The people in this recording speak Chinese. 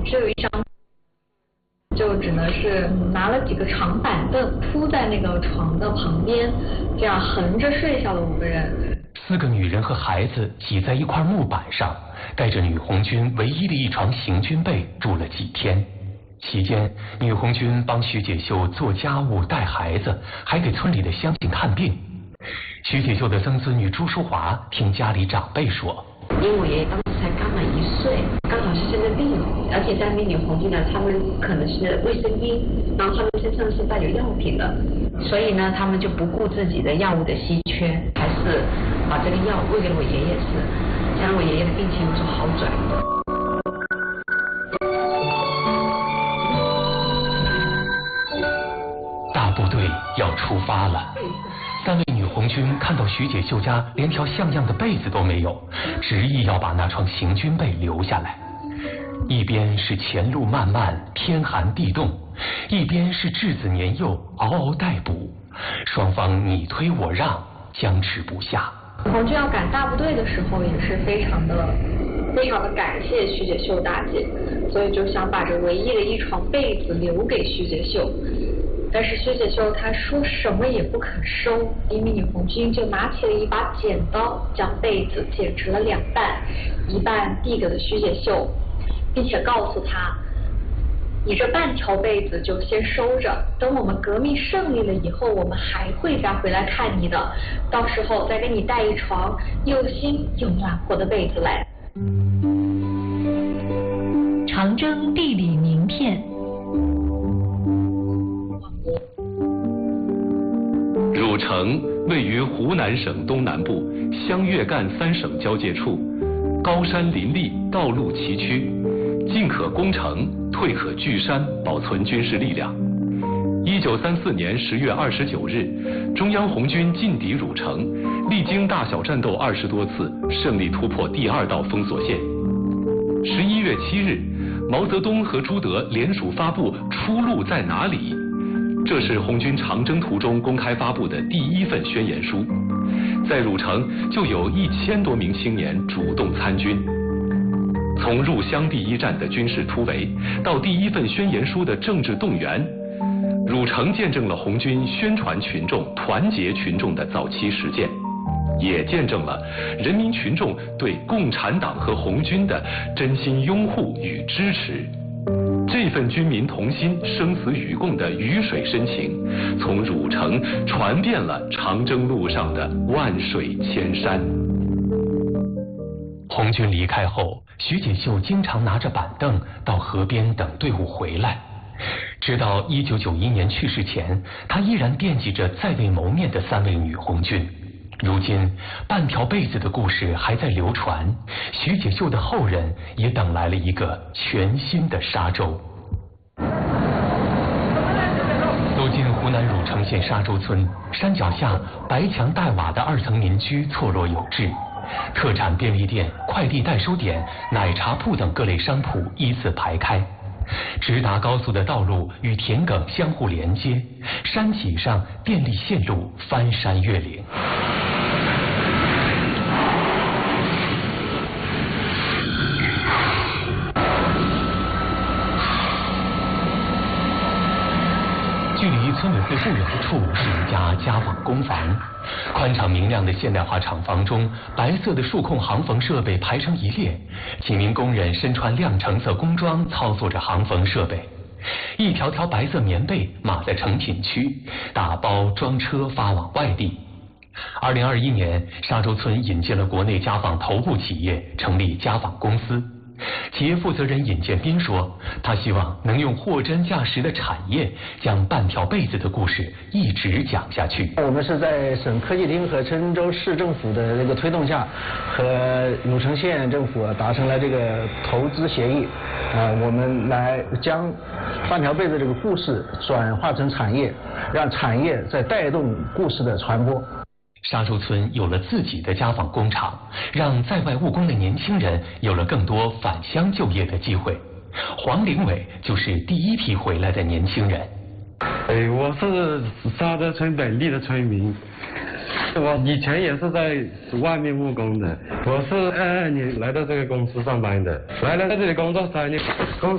只有一张，就只能是拿了几个长板凳铺在那个床的旁边，这样横着睡下了5个人。 4个女人和孩子挤在一块木板上，带着女红军唯一的一床行军被住了几天。期间，女红军帮徐解秀做家务、带孩子，还给村里的乡亲看病。徐解秀的曾孙女朱淑华听家里长辈说， 因为我爷爷当时才刚满1岁，刚好是生了病，而且在女红军呢，他们可能是卫生巾，然后他们身上是带有药品的，所以呢，他们就不顾自己的药物的稀缺，还是把这个药喂给了我爷爷吃，这样我爷爷的病情有所好转。 大部队要出发了。3位女红军看到徐解秀家连条像样的被子都没有，执意要把那床行军被留下来。一边是前路漫漫，天寒地冻，一边是稚子年幼，嗷嗷待哺，双方你推我让，僵持不下。 红军要赶大部队的时候，也是非常的感谢徐解秀大姐，所以就想把这唯一的一床被子留给徐解秀。但是徐解秀她说什么也不肯收，一名女红军就拿起了一把剪刀，将被子剪成了2半，一半递给了徐解秀，并且告诉她，你这半条被子就先收着，等我们革命胜利了以后，我们还会再回来看你的，到时候再给你带一床又新又暖和的被子来。 长征地理名片。 汝城位于湖南省东南部湘粤赣3省交界处，高山林立，道路崎岖，进可攻城，退可据山，保存军事力量。1934年10月29日，中央红军进抵汝城，历经大小战斗20多次，胜利突破第2道封锁线。11月7日，毛泽东和朱德联署发布《出路在哪里》，这是红军长征途中公开发布的第1份宣言书。在汝城就有1000多名青年主动参军。从入湘第1战的军事突围，到第1份宣言书的政治动员，汝城见证了红军宣传群众、团结群众的早期实践，也见证了人民群众对共产党和红军的真心拥护与支持。这份军民同心、生死与共的鱼水深情，从汝城传遍了长征路上的万水千山。 红军离开后，徐解秀经常拿着板凳到河边等队伍回来。直到1991年去世前，他依然惦记着在未谋面的3位女红军。如今，半条被子的故事还在流传，徐解秀的后人也等来了一个全新的沙洲。走进湖南汝城县沙洲村，山脚下白墙带瓦的2层民居错落有致，特产便利店、快递代收点、奶茶铺等各类商铺依次排开。直达高速的道路与田埂相互连接，山脊上电力线路翻山越岭。距离村委会不远处是一家家纺工房，宽敞明亮的现代化厂房中，白色的数控航缝设备排成一列，几名工人身穿亮橙色工装操作着航缝设备，一条条白色棉被码在成品区，打包装车发往外地。2021年，沙洲村引进了国内家纺头部企业，成立家纺公司。企业负责人尹建斌说，他希望能用货真价实的产业，将半条被子的故事一直讲下去。 我们是在省科技厅和郴州市政府的这个推动下，和汝城县政府达成了这个投资协议，我们来将半条被子这个故事转化成产业，让产业在带动故事的传播。 沙洲村有了自己的家纺工厂，让在外务工的年轻人有了更多返乡就业的机会。黄凌伟就是第一批回来的年轻人。 我是沙洲村本地的村民，我以前也是在外面务工的。我是22年来到这个公司上班的，来了这里工作3年，公